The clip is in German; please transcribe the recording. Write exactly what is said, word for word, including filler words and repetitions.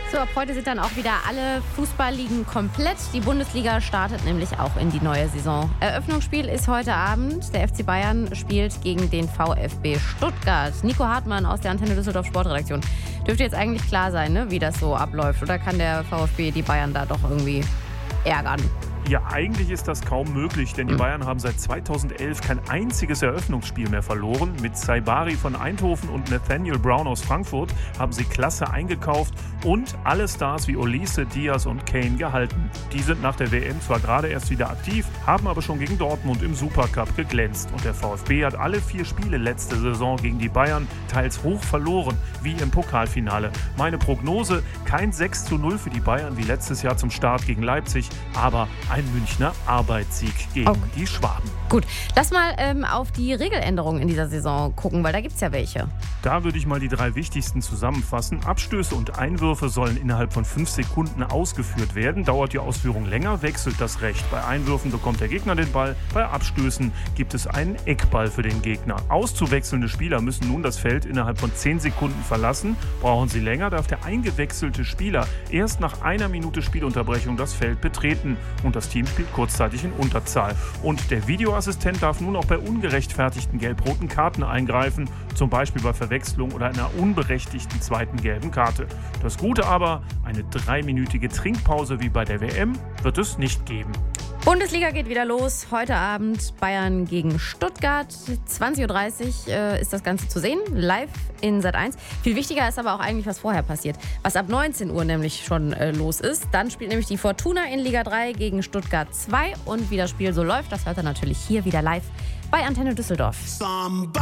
So, ab heute sind dann auch wieder alle Fußballligen komplett. Die Bundesliga startet nämlich auch in die neue Saison. Eröffnungsspiel ist heute Abend. Der F C Bayern spielt gegen den VfB Stuttgart. Nico Hartmann aus der Antenne Düsseldorf Sportredaktion. Dürfte jetzt eigentlich klar sein, ne, wie das so abläuft? Oder kann der VfB die Bayern da doch irgendwie ärgern? Ja, eigentlich ist das kaum möglich, denn die Bayern haben seit zweitausendelf kein einziges Eröffnungsspiel mehr verloren. Mit Saibari von Eindhoven und Nathaniel Brown aus Frankfurt haben sie klasse eingekauft und alle Stars wie Olise, Diaz und Kane gehalten. Die sind nach der W M zwar gerade erst wieder aktiv, haben aber schon gegen Dortmund im Supercup geglänzt. Und der VfB hat alle vier Spiele letzte Saison gegen die Bayern teils hoch verloren, wie im Pokalfinale. Meine Prognose, kein sechs zu null für die Bayern wie letztes Jahr zum Start gegen Leipzig, aber ein Münchner Arbeitssieg gegen okay. die Schwaben. Gut, lass mal ähm, auf die Regeländerungen in dieser Saison gucken, weil da gibt es ja welche. Da würde ich mal die drei wichtigsten zusammenfassen. Abstöße und Einwürfe sollen innerhalb von fünf Sekunden ausgeführt werden. Dauert die Ausführung länger, wechselt das Recht. Bei Einwürfen bekommt der Gegner den Ball, bei Abstößen gibt es einen Eckball für den Gegner. Auszuwechselnde Spieler müssen nun das Feld innerhalb von zehn Sekunden verlassen. Brauchen sie länger, darf der eingewechselte Spieler erst nach einer Minute Spielunterbrechung das Feld betreten und das Team spielt kurzzeitig in Unterzahl. Und der Videoassistent darf nun auch bei ungerechtfertigten gelb-roten Karten eingreifen, zum Beispiel bei Verwechslung oder einer unberechtigten zweiten gelben Karte. Das Gute aber, eine dreiminütige Trinkpause wie bei der W M wird es nicht geben. Bundesliga geht wieder los. Heute Abend Bayern gegen Stuttgart. zwanzig Uhr dreißig äh, ist das Ganze zu sehen, live in Sat eins. Viel wichtiger ist aber auch eigentlich, was vorher passiert. Was ab neunzehn Uhr nämlich schon äh, los ist. Dann spielt nämlich die Fortuna in Liga drei gegen Stuttgart zwei. Und wie das Spiel so läuft, das hört ihr natürlich hier wieder live bei Antenne Düsseldorf.